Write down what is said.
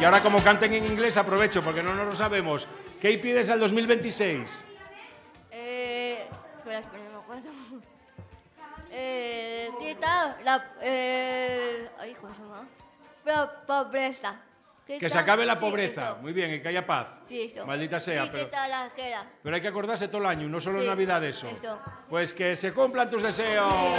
Y ahora como canten en inglés aprovecho porque no nos lo sabemos. ¿Qué pides al 2026? Espera, no me acuerdo. Quita ay, ¿cómo se llama? Pobreza. Que se acabe la Sí, pobreza. eso. Muy bien, y que haya paz. Sí, eso. Maldita sea. Y quita la ajera. Pero hay que acordarse todo el año, no solo en Sí, Navidad eso. eso. Pues que se cumplan tus deseos.